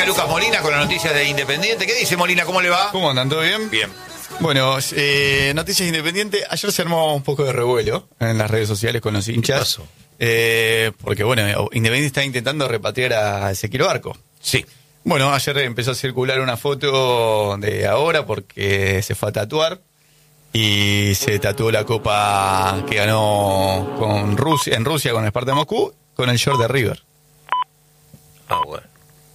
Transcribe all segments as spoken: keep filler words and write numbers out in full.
Acá Lucas Molina con las noticias de Independiente. ¿Qué dice Molina? ¿Cómo le va? ¿Cómo andan? ¿Todo bien? Bien. Bueno, eh, Noticias Independiente. Ayer se armó un poco de revuelo en las redes sociales con los hinchas. ¿Qué pasó? Eh, porque, bueno, Independiente está intentando repatriar a Ezequiel Barco. Sí. Bueno, ayer empezó a circular una foto de ahora porque se fue a tatuar y se tatuó la copa que ganó con Rusia, en Rusia con el Spartak Moscú con el short de River. Ah, bueno.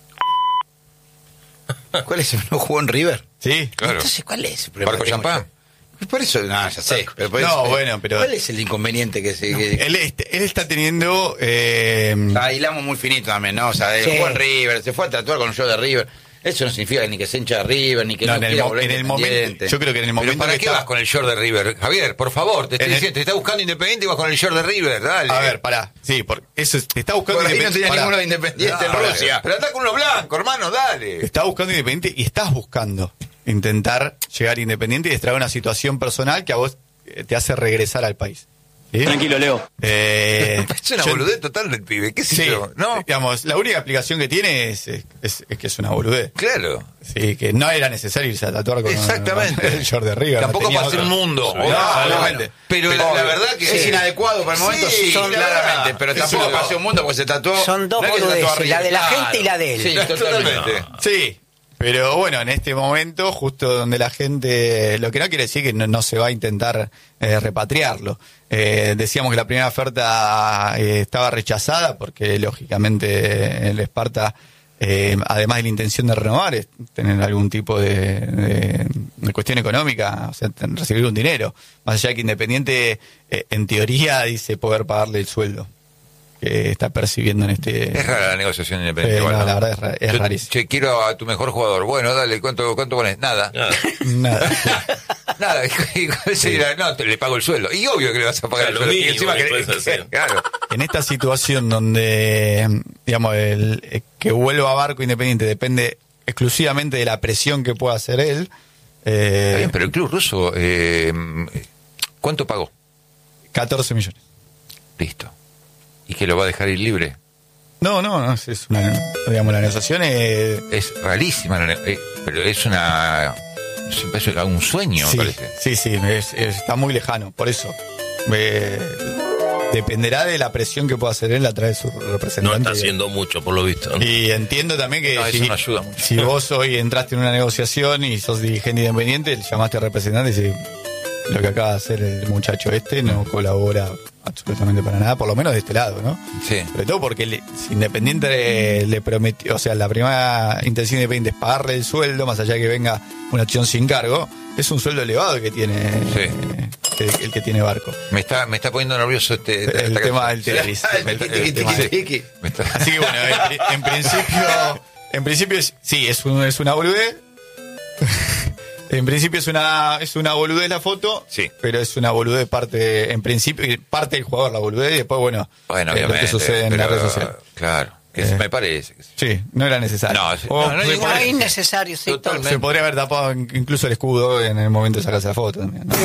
¿Cuál es? ¿No jugó en River? Sí, Claro. Entonces, ¿cuál es el problema? Barco que tengo Champán. yo? Por eso, no, ya sé. Pero por No, eso- bueno, pero- ¿Cuál es el inconveniente que se... que- él, est- él está teniendo... Eh, Ah, hilamos muy finito también, ¿no? O sea, él Sí. jugó en River, se fue a tatuar con un show de River. Eso no significa ni que se hincha de River, ni que no, no, en el, quiera mo- volver en el momento, Independiente. yo creo que en el ¿Pero momento para que qué está- vas con el short de River? Javier, por favor, te estoy En el- diciendo, te está buscando Independiente y vas con el short de River, dale. A ver, pará. Sí, porque eso es- te está buscando Por ahí no Independ- tenía pará. ninguno de Independiente en Dale. Rusia. Pero anda con uno blanco, hermano, Te dale. está buscando Independiente y estás buscando intentar llegar a Independiente y extraer una situación personal que a vos eh, te hace regresar al país. ¿Sí? Tranquilo, Leo. Eh, Es una yo- boludez total del pibe, ¿qué sé Sí, yo? ¿No? digamos, la única explicación que tiene es, es, es- es que es una boludez. Claro. Sí, que no era necesario irse a tatuar con Exactamente. con el short de River. Tampoco no tenía para hacer otra. un mundo. No, Obvio. obviamente. Pero Pero la verdad que es inadecuado para el momento, Sí, sí, la claramente. verdad. Pero Eso tampoco no. pasó un mundo porque se tatuó. Son dos no es que se tatuó a boludeces, River. la de la Claro. gente y la de él. Sí, Totalmente. totalmente. Sí, pero bueno, en este momento, justo donde la gente, lo que no quiere decir que no, no se va a intentar eh, repatriarlo. Eh, decíamos que la primera oferta eh, estaba rechazada porque lógicamente el Esparta, eh, además de la intención de renovar, es tener algún tipo de, de- de cuestión económica, o sea, ten- recibir un dinero. Más allá de que Independiente, eh, en teoría, dice poder pagarle el sueldo que está percibiendo en este... Es rara la negociación independiente. Eh, igual, no, la verdad es ra- es Yo- rarísimo. Che, quiero a tu mejor jugador. Bueno, dale, ¿cuánto, cuánto pones? Nada. Nada. Nada. Nada, y cuál sería, no, te, le pago el sueldo. Y obvio que le vas a pagar Claro, el lo sueldo. Y mínimo encima que que, puedes hacer. claro. En esta situación donde, digamos, el eh, que vuelva a Barco Independiente depende exclusivamente de la presión que pueda hacer él, eh, Está bien, pero el club ruso, eh, ¿cuánto pagó? catorce millones. Listo. ¿Y que lo va a dejar ir libre? No, no, no, es una, digamos, la negociación es... Es rarísima, la ne- eh, pero es una... Es un, es un sueño, sí, me parece. sí, sí, es- es- está muy lejano, por eso. Eh, dependerá de la presión que pueda hacer él a través de su No representante. está haciendo mucho, por lo visto. ¿no? Y entiendo también que No, eso si, no ayuda mucho. si vos hoy entraste en una negociación y sos dirigente independiente, le llamaste al representante y decís, lo que acaba de hacer el muchacho este no colabora absolutamente para nada, por lo menos de este lado, ¿no? Sí. Sobre todo porque le- si Independiente le, le prometió, o sea, la primera intención de Independiente es pagarle el sueldo, más allá de que venga una acción sin cargo, es un sueldo elevado el que tiene, Sí. eh, el, el que tiene Barco. Me está, me está poniendo nervioso este... El esta- tema del Telerist. Me- Tiki, el tiki, tema tiki, de- tiki. me está- Así que bueno, en, pri- en principio, en principio es- sí, es, un- es una boludez. En principio es una es una boludez la foto, Sí. pero es una boludez parte, en principio, parte del jugador la boludez y después, bueno, Bueno, eh, lo obviamente. que sucede en la pero, red social. Claro, que Eh. me parece. que sí. Sí, no era necesario. No, sí, O no, no hay se, ninguna- No, es innecesario, sí, todo. Totalmente. se podría haber tapado incluso el escudo en el momento de sacarse la foto también, ¿no?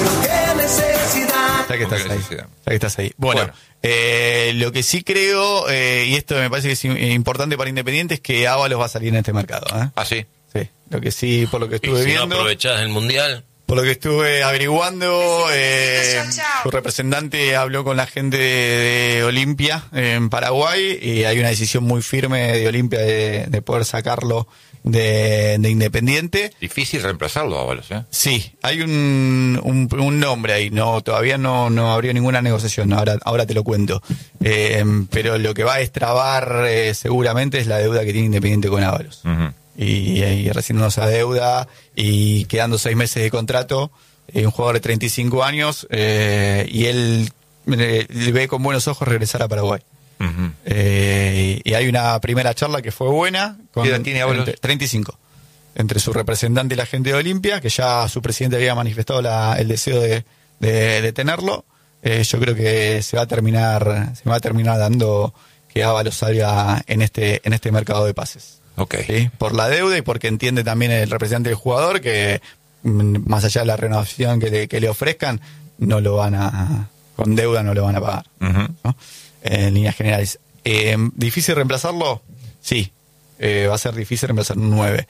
Ya que estás Qué ahí. necesidad. Ya que estás ahí. Bueno, Bueno. eh, lo que sí creo, eh, y esto me parece que es im- importante para Independiente, es que Ábalos va a salir en este mercado. ¿eh? Ah, sí. Sí, lo que sí, por lo que Y estuve si no viendo, aprovechás el mundial, por lo que estuve averiguando, eh, su representante habló con la gente de, de Olimpia en Paraguay y hay una decisión muy firme de Olimpia de, de poder sacarlo de, de Independiente. Difícil reemplazarlo, Ábalos, ¿eh? Sí, hay un, un, un nombre ahí, no todavía no, no abrió ninguna negociación, ahora, ahora te lo cuento. Eh, pero lo que va a destrabar eh, seguramente es la deuda que tiene Independiente con Ábalos. Ujú. Y, y recibiendo esa deuda y quedando seis meses de contrato, eh, un jugador de treinta y cinco años, eh, y él eh, le ve con buenos ojos regresar a Paraguay. Ujú. Eh, y hay una primera charla que fue buena. Con, ¿Qué edad tiene Ábalos? entre- treinta y cinco. Entre su representante y la gente de Olimpia, que ya su presidente había manifestado la- el deseo de, de- de tenerlo. Eh, yo creo que se va a terminar, se va a terminar dando que Ábalos salga en este, en este mercado de pases. Ok. ¿Sí? Por la deuda y porque entiende también el representante del jugador que mm, más allá de la renovación que le, que le ofrezcan, no lo van a, con deuda no lo van a pagar. Ujú. ¿No? En líneas generales. Eh, ¿Difícil reemplazarlo? Sí. eh, va a ser difícil reemplazar un nueve.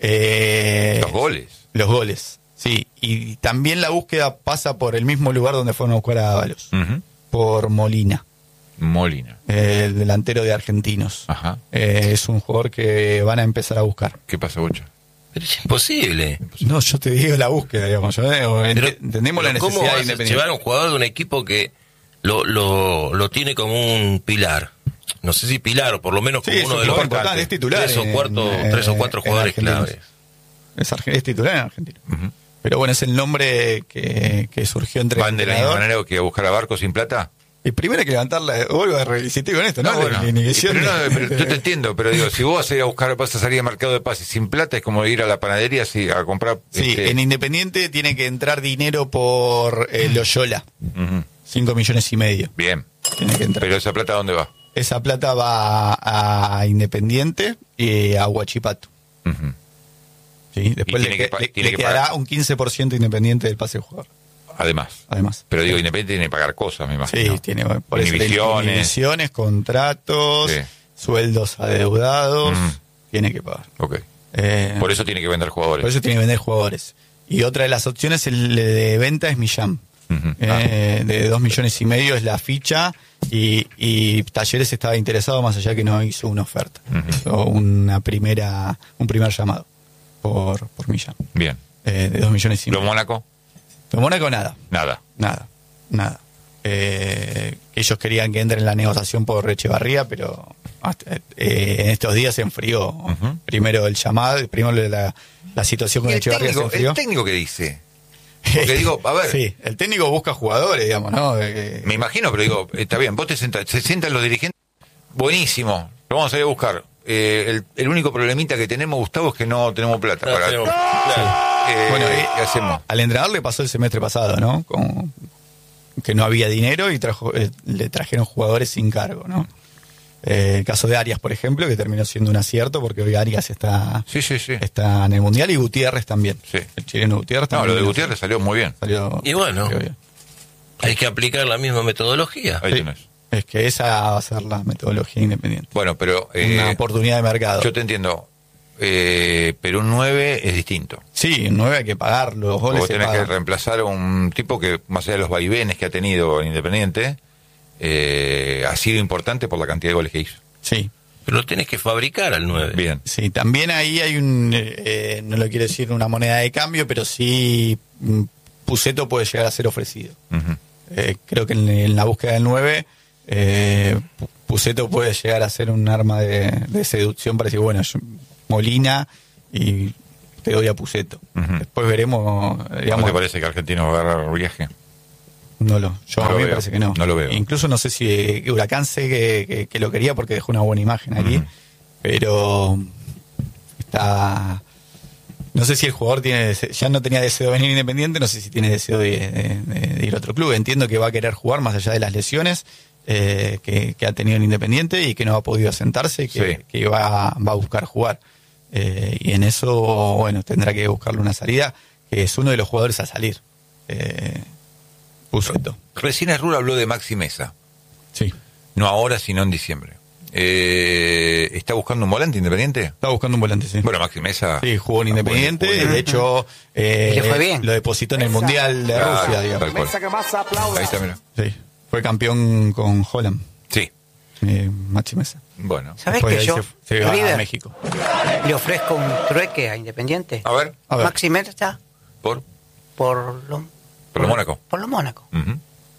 Eh, Los goles. Los goles, sí. Y también la búsqueda pasa por el mismo lugar donde fueron a buscar a Ábalos, Uh-huh. por Molina, Molina. eh, el delantero de Argentinos. Ajá. Eh, es un jugador que van a empezar a buscar. ¿Qué pasa, Bocha? Pero es imposible. No, yo te digo la búsqueda, digamos. Yo, eh, Pero, ent- entendemos la pero ¿cómo necesidad de vas a Independiente. llevar a un jugador de un equipo que lo, lo, lo tiene como un pilar? No sé si pilar, o por lo menos Sí, como es uno un de los jugador importante, es titular tres o, en- cuarto, en- tres o cuatro en jugadores Argentinos. claves. Es, arge- es titular en Argentina. Uh-huh. Pero bueno, es el nombre que, que surgió entre ¿Van el de la misma entrenador. manera que a buscar a Barco sin plata? Y primero hay que levantarla, vuelvo a reincidir con esto, ¿no? bueno. Ni- ni Y- visión, pero, no, ni- pero yo te entiendo, pero digo, si vos vas a ir a buscar, vas a salir al mercado de pases sin plata, es como ir a la panadería así, a comprar... Sí, este, en Independiente tiene que entrar dinero por eh, Loyola, ujú. cinco millones y medio. Bien, Tiene que entrar. pero esa plata, ¿a dónde va? Esa plata va a Independiente y a Huachipato. Ujú. ¿Sí? Después Y le, tiene que que- pa- le- tiene le que quedará pagar. un quince por ciento Independiente del pase del jugador, Además. además. Pero digo, Independiente tiene que pagar cosas, me imagino. Sí, tiene por eso tiene Inhibiciones. inhibiciones, contratos, Sí. sueldos adeudados, Mm. tiene que pagar. Ok. Eh, Por eso tiene que vender jugadores. por eso tiene que vender jugadores. Y otra de las opciones el de venta es Millán. Ujú. Eh, de dos millones y medio es la ficha y, y Talleres estaba interesado más allá que no hizo una oferta. Ujú. Hizo una primera, un primer llamado por, por Millán. Bien. Eh, de dos millones y ¿Lo medio. Mónaco? De Mónaco nada. Nada. Nada, nada. Eh, ellos querían que entre en la negociación por Echevarría, pero hasta- eh, en estos días se enfrió. Ujú. Primero el llamado, primero la, la situación con ¿Y el Echevarría se técnico, enfrió. el técnico qué dice? Porque digo, a ver, Sí, el técnico busca jugadores, digamos, ¿no? Eh, me imagino, pero digo, está bien, vos te sentás, se sientan los dirigentes, buenísimo, lo vamos a ir a buscar. Eh, el, el único problemita que tenemos, Gustavo, es que no tenemos plata. No, para, tenemos- claro. Eh, Bueno, eh, ¿qué hacemos? Al entrenador le pasó el semestre pasado, ¿no? Con, que no había dinero y trajo, eh, le trajeron jugadores sin cargo, ¿no? Eh, el caso de Arias, por ejemplo, que terminó siendo un acierto porque hoy Arias está, Sí, sí, sí. está en el Mundial y Gutiérrez también. Sí. El chileno Gutiérrez No, también. lo de Gutiérrez salió muy bien. Salió, Y bueno. salió bien. Hay que aplicar la misma metodología. Ahí Sí. tenés. Es que esa va a ser la metodología independiente. Bueno, pero... eh, Una oportunidad de mercado. yo te entiendo, eh, pero un nueve es distinto. Sí, en nueve hay que pagar, los goles Vos se tenés que pagan. reemplazar a un tipo que, más allá de los vaivenes que ha tenido en Independiente, eh, ha sido importante por la cantidad de goles que hizo. Sí, Pero lo tenés que fabricar al nueve. Bien. sí, también ahí hay un, eh, no lo quiero decir una moneda de cambio, pero sí mm, Pusetto puede llegar a ser ofrecido. Ujú. Eh, creo que en, en la búsqueda del nueve, eh, Pu- Pusetto puede llegar a ser un arma de, de seducción para decir, bueno, yo- Molina y te doy a Pusetto. Ujú. Después veremos, ¿Cómo digamos, te parece que Argentino va a agarrar viaje? no lo, yo No a lo mí me veo, parece que no. no lo veo. Incluso no sé si eh, Huracán sé que, que- que lo quería porque dejó una buena imagen aquí, Ujú. pero está... No sé si el jugador tiene dese- ya no tenía deseo de venir Independiente, no sé si tiene deseo de, de- de- de ir a otro club. Entiendo que va a querer jugar más allá de las lesiones eh, que, que ha tenido en Independiente y que no ha podido asentarse y que, Sí. que va, va a buscar jugar. Eh, y en eso, bueno, tendrá que buscarle una salida, que es uno de los jugadores a salir. Eh, Pusetto. Recién Arrura habló de Maxi Mesa. Sí. No ahora, sino en diciembre. Eh, ¿Está buscando un volante Independiente? Estaba buscando un volante, sí. Bueno, Maxi Mesa... Sí, jugó en Independiente, Bueno, de hecho, eh, Y le fue bien. lo depositó en el Mundial de Claro, Rusia, digamos. tal cual. Ahí está, mira. Sí, fue campeón con Holland, Sí. eh, Maxi Mesa. Bueno. ¿Sabés Después que de yo, ahí se, se va a River, México. le ofrezco un trueque a Independiente? A ver, A ver. Maxi Mesa por... por lo, Por lo Mónaco. Por lo Mónaco. Ujú,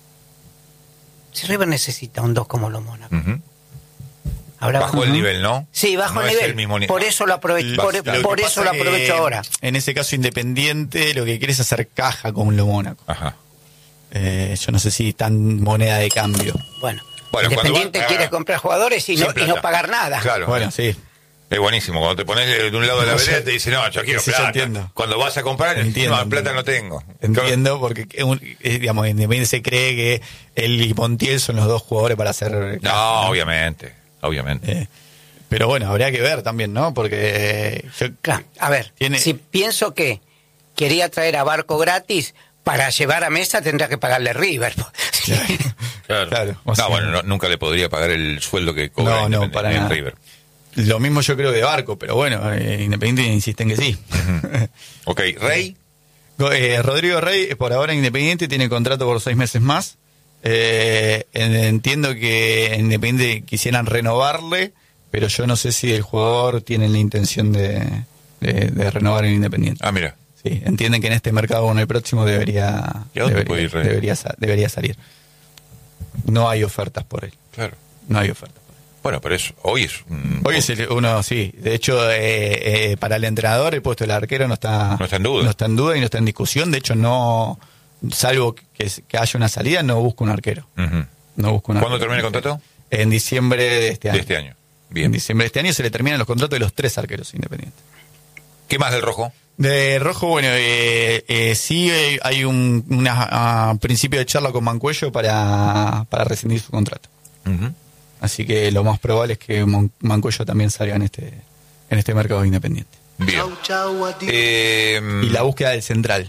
Si River necesita un dos como lo Mónaco. ujú. Habrá Bajó el Ujú. nivel, ¿no? Sí, bajo No el es nivel. el mismo ni- Por eso lo aprovecho, por, Lo que por pasa eso lo que aprovecho ahora. En ese caso, Independiente lo que quiere es hacer caja con lo Mónaco. Ajá. Eh, yo no sé si tan moneda de cambio. Bueno, Bueno, Independiente cuando va- quiere ah, comprar jugadores y no, sin y plata. no pagar nada. Claro. Bueno, sí. Es buenísimo. Cuando te pones de un lado de la No, yo- vereda te dice, no, yo quiero sí, yo plata. entiendo. Cuando vas a comprar, Entiendo, no, plata entiendo. no tengo. Entiendo, porque es un- es, digamos, Independiente se cree que él y Montiel son los dos jugadores para hacer caja, No, obviamente. Obviamente. Eh, pero bueno, habría que ver también, ¿no? Porque eh, yo- Claro, a ver, Tiene- si pienso que quería traer a Barco gratis para llevar a Mesa, tendría que pagarle River. Claro. claro. o No, sea, bueno, no- nunca le podría pagar el sueldo que cobra No, no, Independiente para en nada. River. Lo mismo yo creo de Barco, pero bueno, eh, Independiente insiste en que sí. Uh-huh. Ok, Rey. eh, Rodrigo Rey, por ahora Independiente, tiene contrato por seis meses más. Eh, entiendo que Independiente quisieran renovarle, pero yo no sé si el jugador tiene la intención de, de, de renovar en Independiente. Ah, mira. Sí, entienden que en este mercado o en el próximo debería, ¿Y a dónde debería, puede ir Rey? debería, debería salir. No hay ofertas por él. Claro. No hay ofertas. Bueno, pero eso, hoy es un... Hoy es el- uno, sí. De hecho, eh, eh, para el entrenador el puesto del arquero no está, No está en duda. no está en duda y no está en discusión. De hecho, no, salvo que, que haya una salida, no busca un arquero. Ujú. No busca un ¿Cuándo arquero. termina el contrato? En diciembre de este año. De este año. En Bien. diciembre de este año se le terminan los contratos de los tres arqueros independientes. ¿Qué más del Rojo? De Rojo, bueno, eh, eh, sí eh, hay un una, ah, principio de charla con Mancuello para, para rescindir su contrato. Ujú. Así que lo más probable es que Mon- Mancuello también salga en este en este mercado independiente. Bien. Eh, Y la búsqueda del central,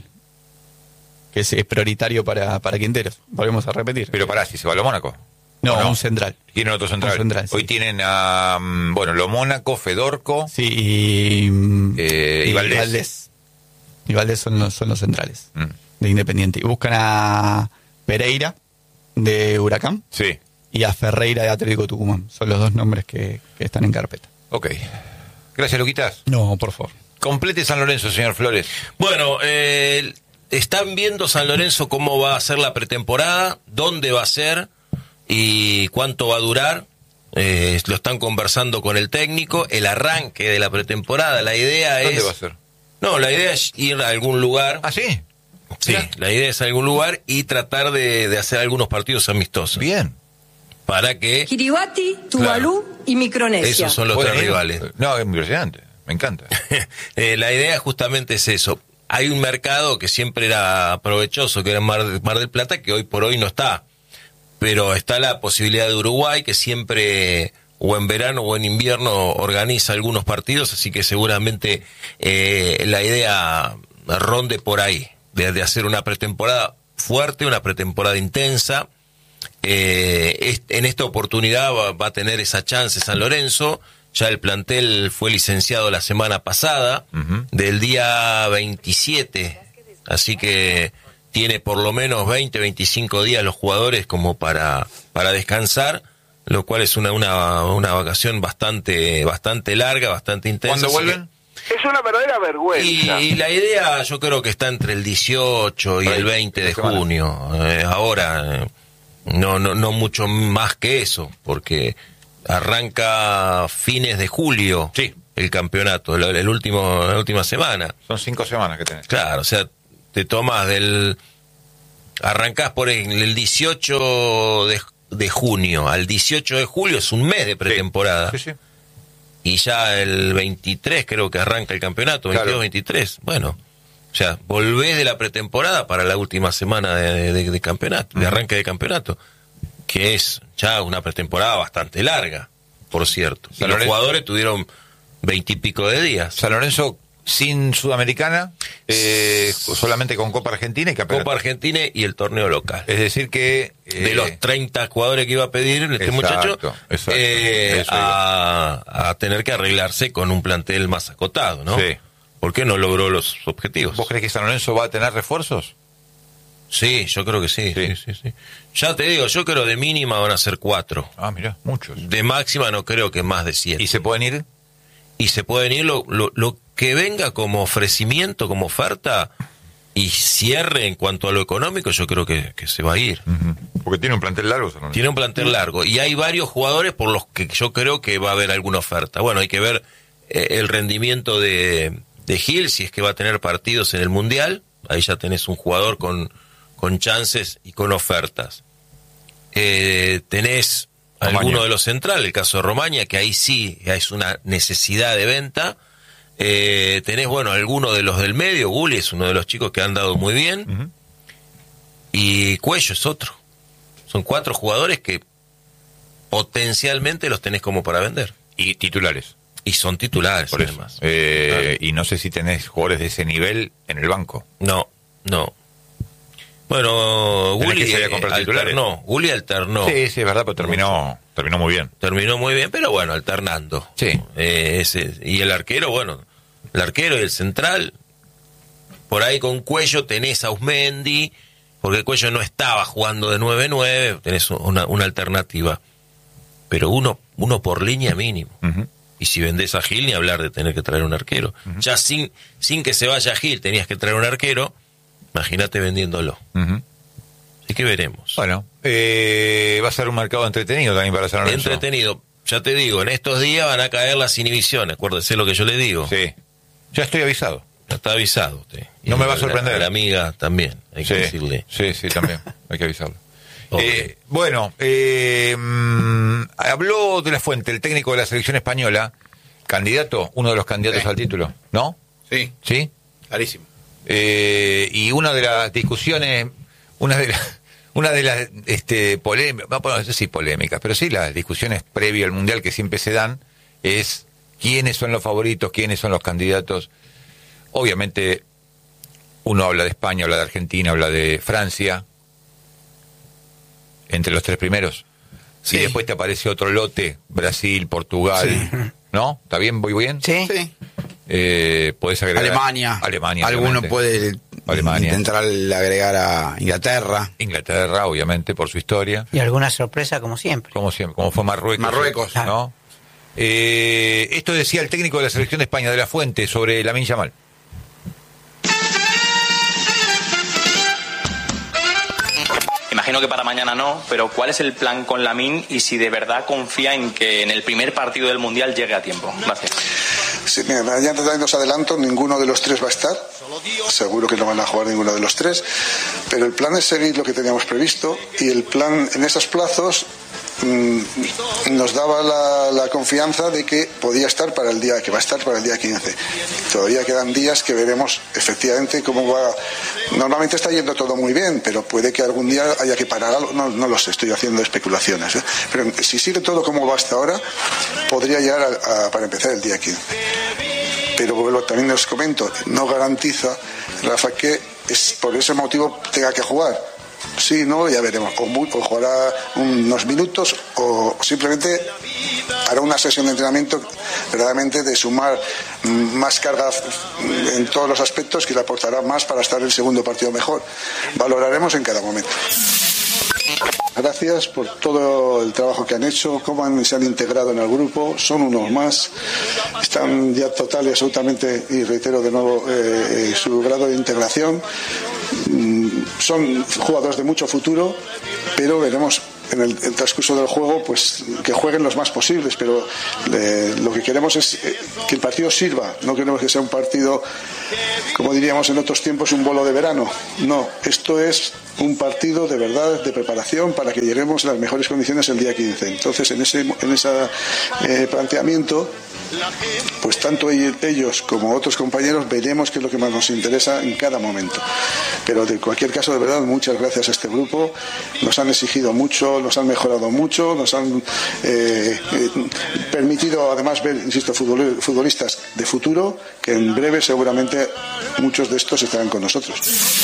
que es, es prioritario para, para Quinteros. Volvemos a repetir. Pero pará, si se va a lo Mónaco. no, ¿o no? un central. Tienen otro central. Un central, Hoy sí. tienen a, mm, bueno, lo Mónaco, Fedorco. Sí, y, mm, Eh, y Valdés. Y Valdés son los, son los centrales Mm. de Independiente. Y buscan a Pereira, de Huracán, Sí. y a Ferreira, de Atlético Tucumán. Son los dos nombres que, que están en carpeta. Ok. Gracias, Luquitas. No, por favor. Complete San Lorenzo, señor Flores. Bueno, eh, están viendo San Lorenzo cómo va a ser la pretemporada, dónde va a ser y cuánto va a durar. Eh, lo están conversando con el técnico, el arranque de la pretemporada. La idea ¿Dónde es... va a ser? No, la idea es ir a algún lugar. Ah, sí. Sí, Mirá. la idea es a algún lugar y tratar de, de hacer algunos partidos amistosos. Bien. Para que Kiribati, Tuvalu y Micronesia. esos son los ¿Pueden tres ir? rivales. No, es impresionante. Me encanta. Eh, la idea justamente es eso. Hay un mercado que siempre era provechoso, que era Mar, Mar del Plata, que hoy por hoy no está. Pero está la posibilidad de Uruguay, que siempre, o en verano o en invierno, organiza algunos partidos, así que seguramente eh, la idea ronde por ahí, de, de hacer una pretemporada fuerte, una pretemporada intensa. Eh, es- en esta oportunidad va, va a tener esa chance San Lorenzo. Ya el plantel fue licenciado la semana pasada, Ujú. del día veintisiete, así que tiene por lo menos veinte, veinticinco días los jugadores como para, para descansar, lo cual es una, una, una vacación bastante, bastante larga, bastante intensa. ¿Cuándo así que- vuelven? Es una verdadera vergüenza. y, y la idea yo creo que está entre el dieciocho y Por ahí, el veinte de esta semana. junio. Eh, ahora, eh, no, no, no mucho más que eso, porque arranca fines de julio Sí. el campeonato, el, el último, la última semana. Son cinco semanas que tenés. Claro, o sea, te tomas del... Arrancás por el, el dieciocho de, de junio al dieciocho de julio, es un mes de pretemporada. Sí, sí. Y ya el veintitrés creo que arranca el campeonato, Claro. veintidós, veintitrés. Bueno, o sea, volvés de la pretemporada para la última semana de, de- de campeonato, de arranque de campeonato, que es ya una pretemporada bastante larga, por cierto. Y San los Lorenzo- jugadores tuvieron veintipico de días. San Lorenzo sin Sudamericana, eh, solamente con Copa Argentina y Campeonato. Copa Argentina y el torneo local. Es decir que... eh, De los treinta jugadores que iba a pedir este exacto, muchacho, exacto. eh, Eso a, a tener que arreglarse con un plantel más acotado, ¿no? Sí. Porque no logró los objetivos. ¿Vos crees que San Lorenzo va a tener refuerzos? Sí, yo creo que sí, Sí. sí, sí, sí. Ya te digo, yo creo de mínima van a ser cuatro. Ah, mira, muchos. De máxima no creo que más de siete. ¿Y se pueden ir? Y se pueden ir lo, lo, lo que venga como ofrecimiento, como oferta, y cierre en cuanto a lo económico, yo creo que, que se va a ir. Ujú. Porque tiene un plantel largo San Lorenzo. Tiene un plantel largo y hay varios jugadores por los que yo creo que va a haber alguna oferta. Bueno, hay que ver eh, el rendimiento de, de Gil, si es que va a tener partidos en el Mundial. Ahí ya tenés un jugador con, con chances y con ofertas. Eh, tenés Romaña. alguno de los centrales, el caso de Romaña, que ahí sí es una necesidad de venta. Eh, tenés, bueno, alguno de los del medio, Gulli es uno de los chicos que han dado muy bien. Ujú. Y Cuello es otro. Son cuatro jugadores que potencialmente los tenés como para vender. Y titulares, Y son titulares, por eso. además. Eh, Y no sé si tenés jugadores de ese nivel en el banco. No, no. Bueno, Gulli se había comprado titulares. alternó, Gulli alternó. Sí, sí, es verdad, pero terminó, terminó muy bien. Terminó muy bien, pero bueno, alternando. Sí. Eh, ese, y el arquero, bueno, el arquero y el central, por ahí con Cuello tenés a Usmendi, porque Cuello no estaba jugando de nueve nueve, tenés una, una alternativa. Pero uno, uno por línea mínimo. Uh-huh. Y si vendés a Gil, ni hablar de tener que traer un arquero. Uh-huh. Ya sin, sin que se vaya Gil, tenías que traer un arquero. Imagínate vendiéndolo. Uh-huh. Así que veremos. Bueno, eh, va a ser un mercado entretenido también para San Lorenzo. Entretenido. Ya te digo, en estos días van a caer las inhibiciones. Acuérdese lo que yo le digo. Sí. Ya estoy avisado. Ya está avisado usted. Y no me va a sorprender. La, la amiga también, hay sí, que decirle. Sí, sí, también. Hay que avisarlo. eh, bueno, eh, mmm, habló de la Fuente, el técnico de la selección española, candidato, uno de los candidatos sí. al título, ¿no? Sí. ¿Sí? Clarísimo. Eh, y una de las discusiones, una de las, una de las este, polémicas, no sé si polémicas, pero sí las discusiones previas al Mundial que siempre se dan, es quiénes son los favoritos, quiénes son los candidatos. Obviamente, uno habla de España, habla de Argentina, habla de Francia, entre los tres primeros. Sí. Y después te aparece otro lote, Brasil, Portugal, sí. ¿no? ¿Está bien? ¿Voy bien? Sí. Sí. Eh, podés agregar Alemania. Alemania. Alguno obviamente. puede Alemania. intentar agregar a Inglaterra. Inglaterra, obviamente, por su historia. Y alguna sorpresa, como siempre. Como siempre, como fue Marruecos. Marruecos, ¿no? Eh, esto decía el técnico de la selección de España, de la Fuente, sobre Lamine Yamal. Imagino que para mañana no, pero ¿cuál es el plan con Lamine y si de verdad confía en que en el primer partido del Mundial llegue a tiempo? Gracias. Sí, mira, ya os adelanto, ninguno de los tres va a estar. Seguro que no van a jugar ninguno de los tres. Pero el plan es seguir lo que teníamos previsto y el plan en esos plazos mmm, nos daba la, la confianza de que podía estar para el día, que va a estar para el día quince. Todavía quedan días que veremos efectivamente cómo va. Normalmente está yendo todo muy bien, pero puede que algún día haya que parar algo. No, no lo sé, estoy haciendo especulaciones. ¿eh? Pero si sigue todo como va hasta ahora, podría llegar a, a, para empezar el día quince. Pero bueno, también os comento, no garantiza, Rafa, que es por ese motivo tenga que jugar. Sí, no, ya veremos. O, o jugará unos minutos o simplemente hará una sesión de entrenamiento verdaderamente de sumar más carga en todos los aspectos que le aportará más para estar en el segundo partido mejor. Valoraremos en cada momento. Gracias por todo el trabajo que han hecho, cómo han, se han integrado en el grupo, son unos más, están ya total y absolutamente, y reitero de nuevo eh, su grado de integración. Son jugadores de mucho futuro, pero veremos en el, el transcurso del juego pues que jueguen los más posibles, pero eh, lo que queremos es eh, que el partido sirva, no queremos que sea un partido, como diríamos en otros tiempos, un bolo de verano. No, esto es un partido de verdad, de preparación para que lleguemos en las mejores condiciones el día quince. Entonces, en ese en ese eh, planteamiento, pues tanto ellos como otros compañeros veremos qué es lo que más nos interesa en cada momento. Pero de cualquier caso, de verdad, muchas gracias a este grupo. Nos han exigido mucho, nos han mejorado mucho, nos han eh, eh, permitido además ver, insisto, futbolistas de futuro, que en breve seguramente muchos de estos estarán con nosotros.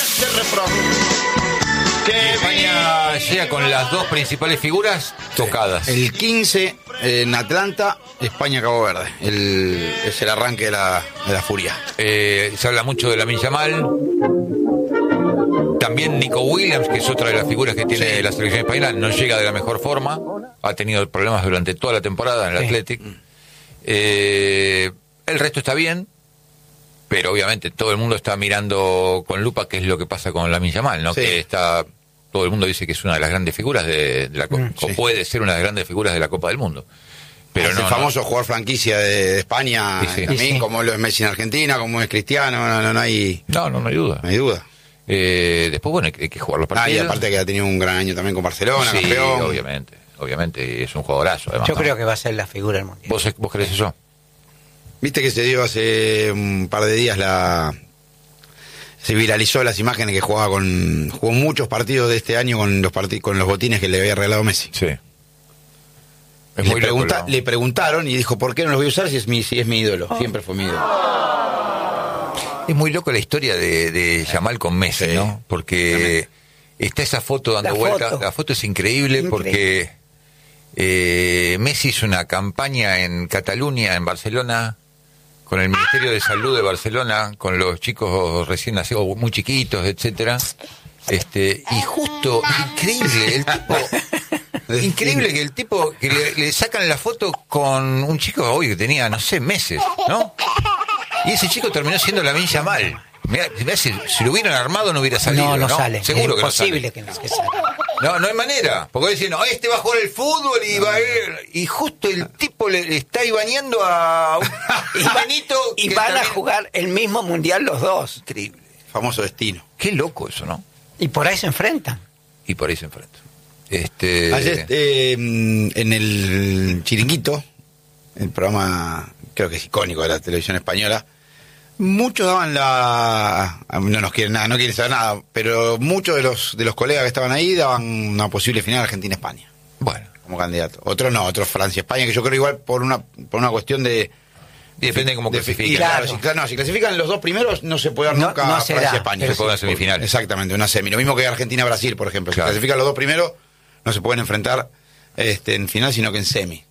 España llega con las dos principales figuras tocadas. El quince en Atlanta, España-Cabo Verde. El, es el arranque de la, de la furia. Eh, se habla mucho de Lamine Yamal. También Nico Williams, que es otra de las figuras que tiene sí. la selección española, no llega de la mejor forma. Ha tenido problemas durante toda la temporada en el sí. Athletic. Eh, el resto está bien. Pero obviamente todo el mundo está mirando con lupa qué es lo que pasa con Lamine Yamal, ¿no? Sí. Que está, todo el mundo dice que es una de las grandes figuras de, de la Copa, mm, sí. o puede ser una de las grandes figuras de la Copa del Mundo. Pero es no, el famoso no. jugador franquicia de, de España, sí, sí. también, sí, sí. como lo es Messi en Argentina, como es Cristiano, no, no, no hay... No, no, no hay duda. No hay duda. Eh, después, bueno, hay que, hay que jugar los partidos. Ah, y aparte que ha tenido un gran año también con Barcelona, sí, campeón. obviamente, obviamente, es un jugadorazo. Además, Yo ¿no? creo que va a ser la figura del Mundial. ¿Vos, vos crees eso? Viste que se dio hace un par de días la... Se viralizó las imágenes que jugaba con... Jugó muchos partidos de este año con los part... con los botines que le había regalado Messi. Sí. Es le, pregunta... loco, ¿no? Le preguntaron y dijo, ¿por qué no los voy a usar si es mi, si es mi ídolo? Oh. Siempre fue mi ídolo. Es muy loco la historia de, de Yamal con Messi, sí. ¿no? Porque está esa foto dando La vuelta. foto. La foto es increíble, increíble. porque eh, Messi hizo una campaña en Cataluña, en Barcelona, con el Ministerio de Salud de Barcelona, con los chicos recién nacidos, muy chiquitos, etcétera. Este, y justo, increíble, el tipo, increíble que el tipo, que le, le sacan la foto con un chico hoy que tenía, no sé, meses, ¿no? Y ese chico terminó siendo Lamine Yamal. Mirá, mirá, si, si lo hubieran armado no hubiera salido, ¿no? No, no, ¿no? sale. Seguro es que no sale. imposible que no que salga. No, no hay manera. Porque decir, no, este va a jugar el fútbol y va a ir. Y justo el tipo le, le está ibaneando a un Ivanito. Y que van también... a jugar el mismo mundial los dos. Increíble. Famoso destino. Qué loco eso, ¿no? Y por ahí se enfrentan. Y por ahí se enfrentan. Este... Ayer, eh, en el Chiringuito, el programa, creo que es icónico de la televisión española, muchos daban la... No nos quieren nada, no quieren saber nada, pero muchos de los de los colegas que estaban ahí daban una posible final Argentina-España. Bueno. Como candidato. Otros no, otros Francia-España, que yo creo igual por una por una cuestión de... Y depende de cómo clasifican. Claro, si, no, si clasifican los dos primeros, no se puede dar No, nunca no a será, Francia-España. se puede dar semifinal. Exactamente, una semi. Lo mismo que Argentina-Brasil, por ejemplo. Claro. Si clasifican los dos primeros, no se pueden enfrentar este, en final, sino que en semi.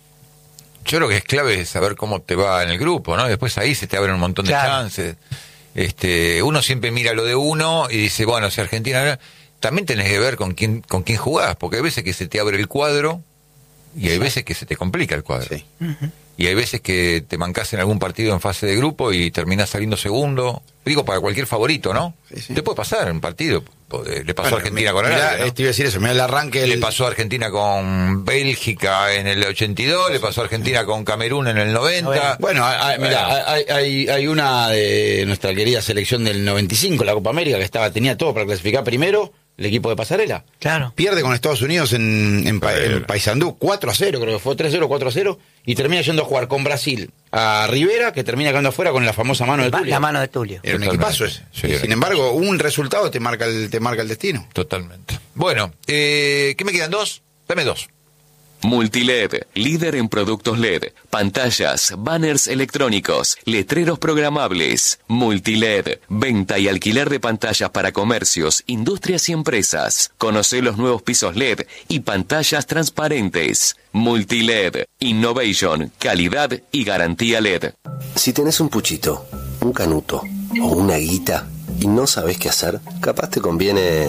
Yo creo que es clave saber cómo te va en el grupo, ¿no? Después ahí se te abren un montón de Claro. chances. Este, uno siempre mira lo de uno y dice, bueno, si Argentina... También tenés que ver con quién con quién jugás, porque hay veces que se te abre el cuadro y hay veces que se te complica el cuadro. Sí. Uh-huh. Y hay veces que te mancás en algún partido en fase de grupo y terminás saliendo segundo. Digo, para cualquier favorito, ¿no? Sí, sí. Te puede pasar en un partido. Le pasó Bueno, a Argentina mi- con mirá, Arabia, ¿no? este iba a decir eso, mirá el arranque del... Le pasó a Argentina con Bélgica en el ochenta y dos, le pasó a Argentina con Camerún en el noventa. Bueno, hay, mira, hay, hay, hay una de nuestra querida selección del noventa y cinco, la Copa América, que estaba tenía todo para clasificar primero, el equipo de Pasarela. Claro. Pierde con Estados Unidos en, en, Pa- en Paysandú, cuatro a cero, creo que fue tres a cero, cuatro a cero, y termina yendo a jugar con Brasil a Rivera, que termina quedando afuera con la famosa mano de Va- Tulio. La mano de Tulio. Era un Totalmente. equipazo ese. Sí, Y era sin un embargo, un resultado te marca el, te marca el destino. Totalmente. Bueno, eh, ¿qué me quedan? ¿Dos? Dame dos. Multiled, líder en productos L E D, pantallas, banners electrónicos, letreros programables. Multiled, venta y alquiler de pantallas para comercios, industrias y empresas. Conoce los nuevos pisos L E D y pantallas transparentes. Multiled, innovation, calidad y garantía L E D. Si tenés un puchito, un canuto o una guita y no sabés qué hacer, capaz te conviene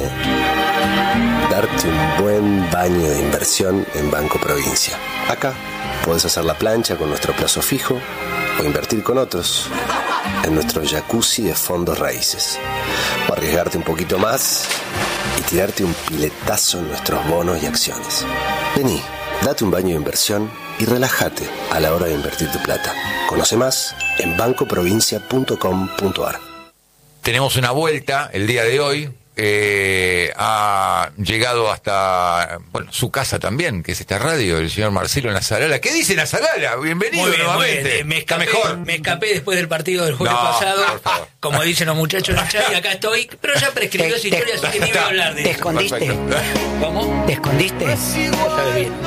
darte un buen baño de inversión en Banco Provincia. Acá podés hacer la plancha con nuestro plazo fijo o invertir con otros en nuestro jacuzzi de fondos raíces. O arriesgarte un poquito más y tirarte un piletazo en nuestros bonos y acciones. Vení, date un baño de inversión y relájate a la hora de invertir tu plata. Conoce más en banco provincia punto com punto a r. Tenemos una vuelta el día de hoy. Eh, ha llegado hasta bueno su casa también, que es esta radio, el señor Marcelo Nazarala. ¿Qué dice Nazarala? Bienvenido Muy bien, muy nuevamente. bien. Me Está escapé, mejor. me escapé después del partido del jueves No, pasado, por favor. como dicen los muchachos en el chat, y acá estoy, pero ya prescribió Te- esa historia, te- así que ni voy a hablar de ¿Te eso. escondiste? Perfecto. ¿Cómo? ¿Te escondiste? Ya sabes bien.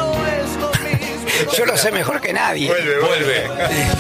Yo lo sé mejor que nadie. Vuelve, vuelve.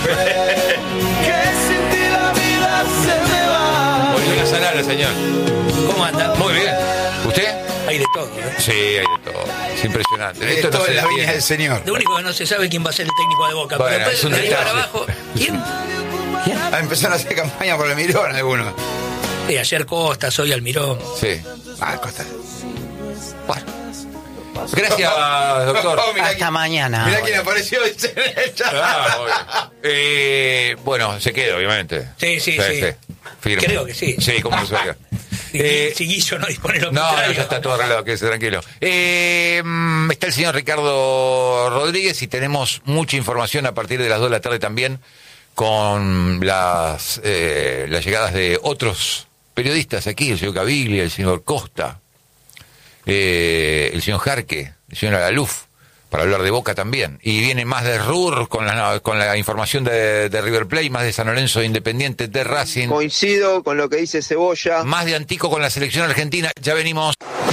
Vuelve Nazarala, señor. ¿Cómo anda? Muy bien. ¿Usted? Hay de todo, ¿eh? Sí, hay de todo. Es impresionante. Esto Esto no es se la viña detiene. del Señor. Lo único que no se sabe quién va a ser el técnico de Boca, Bueno, pero es un después de ahí para detalle. abajo, ¿quién? Ah, empezaron a hacer campaña por el Mirón algunos. Sí, ayer Costa, hoy Almirón. Sí. Ah, Costa. Bueno. Gracias, doctor. Oh, mirá Hasta quién- mañana. Mirá quién apareció en el chat. Ah, muy bien. Eh, bueno, se queda, obviamente. Sí, sí, sí. Firme. Creo que sí. Sí, ¿cómo no se va a quedar? Si, Eh, si Guillo no dispone lo No, no, contrario. ya está todo arreglado, quédese tranquilo. Eh, mm, está el señor Ricardo Rodríguez y tenemos mucha información a partir de las dos de la tarde también con las, eh, las llegadas de otros periodistas aquí, el señor Caviglia, el señor Costa, eh, el señor Jarque, el señor Alaluf, para hablar de Boca también. Y viene más de R U R con la, con la información de, de River Plate, más de San Lorenzo de Independiente, de Racing. Coincido con lo que dice Cebolla. Más de Antico con la selección argentina. Ya venimos.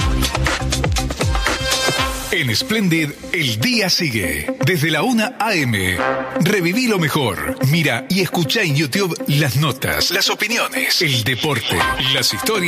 En Splendid, el día sigue. Desde la una a eme. Reviví lo mejor. Mira y escucha en YouTube las notas, las opiniones, el deporte, las historias.